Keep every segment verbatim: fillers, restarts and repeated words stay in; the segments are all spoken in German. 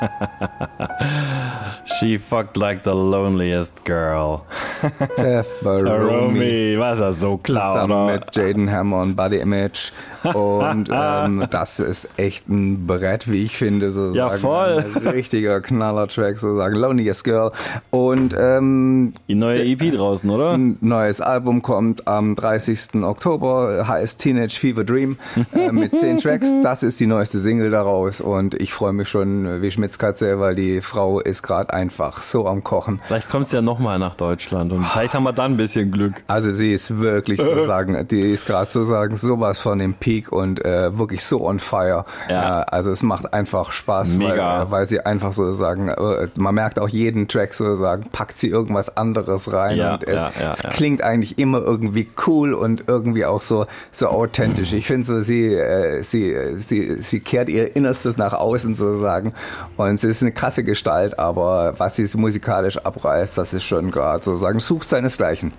She fucked like the loneliest girl. Death by Romy. Was er so klar, Zusammen oder? mit Jaden Hammer und Body Image. Und ähm, das ist echt ein Brett, wie ich finde. So Ja, sagen. voll. Ein richtiger Knaller-Track, sozusagen. Loneliest Girl. Und ähm, Die neue E P draußen, oder? ein neues Album kommt am dreißigsten Oktober, heißt Teenage Fever Dream, äh, mit zehn Tracks. Das ist die neueste Single daraus und ich freue mich schon wie Schmitzkatze, weil die Frau ist gerade einfach so am Kochen. Vielleicht kommt es ja nochmal nach Deutschland und vielleicht haben wir dann ein bisschen Glück. Also sie ist wirklich sozusagen, die ist gerade sozusagen sowas von dem Peak und äh, wirklich so on fire. Ja. Äh, also es macht einfach Spaß, Mega. Weil, weil sie einfach sozusagen, äh, man merkt auch jeden Track sozusagen, packt sie irgendwas anderes rein Ja, und es, ja, ja, es ja. klingt eigentlich immer irgendwie cool und irgendwie auch so so authentisch. Ich finde so, sie, äh, sie, sie, sie kehrt ihr Innerstes nach außen sozusagen und sie ist eine krasse Gestalt, aber was sie musikalisch abreißt, das ist schon gerade sozusagen, sucht seinesgleichen.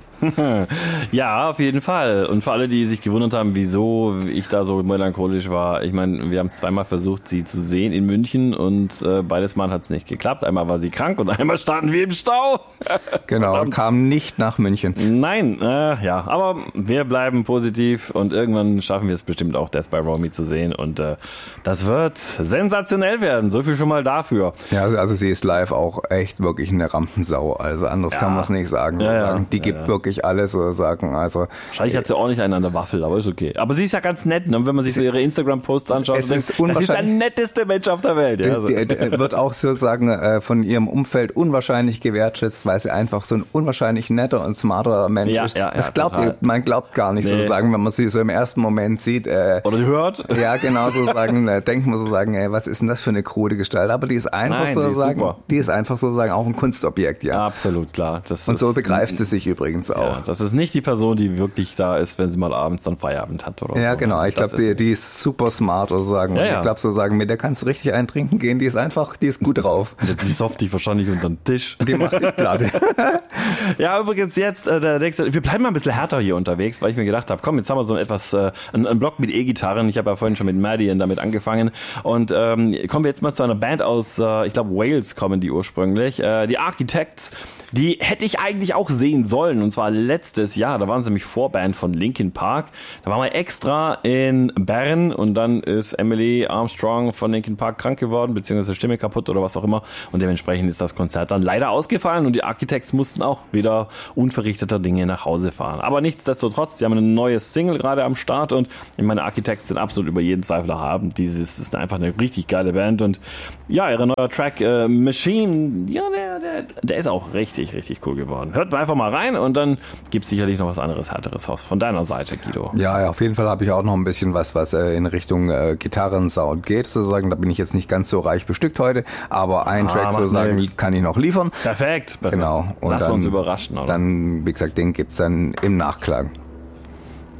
Ja, auf jeden Fall. Und für alle, die sich gewundert haben, wieso ich da so melancholisch war, ich meine, wir haben es zweimal versucht, sie zu sehen in München und äh, beides Mal hat es nicht geklappt. Einmal war sie krank und einmal standen wir im Stau. Genau, Verdammt. kam nicht nach München. Nein, äh, ja, aber wir bleiben positiv und irgendwann schaffen wir es bestimmt auch, Death by Romy zu sehen und äh, das wird sensationell werden. So viel schon mal dafür. Ja, also, also sie ist live auch echt wirklich eine Rampensau. Also anders Ja. kann man es nicht sagen. Ja, ja. sozusagen. Die Ja, gibt ja. wirklich alles sozusagen. Also Wahrscheinlich hat sie auch nicht einen an der Waffel, aber ist okay. Aber sie ist ja ganz nett, ne? Wenn man sich so ihre Instagram-Posts anschaut, Es und ist denkt, das ist der unwahrscheinlich- netteste Mensch auf der Welt. Ja, also. die, die, die wird auch sozusagen äh, von ihrem Umfeld unwahrscheinlich gewertschätzt, weil sie einfach so ein unwahrscheinlich netter und smarter Mensch Ja, ist. ja, ja, das glaubt total. ihr, man glaubt gar nicht Nee. sozusagen, wenn man sie so im ersten Moment sieht. Äh, Oder hört. Ja, genau sozusagen, äh, denkt man sozusagen, ey, was ist denn das für eine krude Gestalt? Aber die ist einfach Nein, die ist sozusagen, super. die ist einfach sozusagen auch ein Kunstobjekt, ja. Absolut, klar. Das Und so ist- begreift sie sich übrigens auch. Ja, das ist nicht die Person, die wirklich da ist, wenn sie mal abends dann Feierabend hat oder Ja, so. genau. Ich Das glaube, die, ist- die ist super smart sozusagen. Ja, Und ja. ich glaube sozusagen, mit der kannst du richtig eintrinken gehen. Die ist einfach, die ist gut drauf. Die soft dich wahrscheinlich unter den Tisch. Die macht dich platt. Ja, übrigens jetzt äh, der nächste. Wir bleiben mal ein bisschen härter hier unterwegs, weil ich mir gedacht habe, komm, jetzt haben wir so etwas, äh, einen, einen Block mit E-Gitarren. Ich habe ja vorhin schon mit Madian damit angefangen. Und ähm, kommen wir jetzt mal zu einer Band aus, äh, ich glaube, Wales kommen die ursprünglich. Äh, die Architects, die hätte ich eigentlich auch sehen sollen. Und zwar letztes Jahr. Da waren sie nämlich Vorband von Linkin Park. Da waren wir extra in Bern und dann ist Emily Armstrong von Linkin Park krank geworden, beziehungsweise Stimme kaputt oder was auch immer. Und dementsprechend ist das Konzert dann leider ausgefallen und die Architects mussten auch wieder unverrichteter Dinge nach Hause fahren. Aber nichtsdestotrotz, die haben ein neues Single gerade am Start und ich meine, Architects sind absolut über jeden Zweifel erhaben. Dieses ist einfach eine richtig geile Band und ja, ihre neue Track äh, Machine, ja, der, der, der ist auch richtig, richtig cool geworden. Hört mal einfach mal rein und dann gibt es sicherlich noch was anderes, härteres aus von deiner Seite, Guido. Ja, ja, auf jeden Fall habe ich auch noch ein bisschen was, was äh, in Richtung äh, Gitarrensound geht, sozusagen. Da bin ich jetzt nicht ganz so reich bestückt heute, aber einen Ah, Track macht sozusagen nix. kann ich noch liefern. Perfekt, perfekt. Genau. Und Lassen wir dann, uns überraschen, oder? Dann, wie gesagt, den gibt's dann im Nachklang.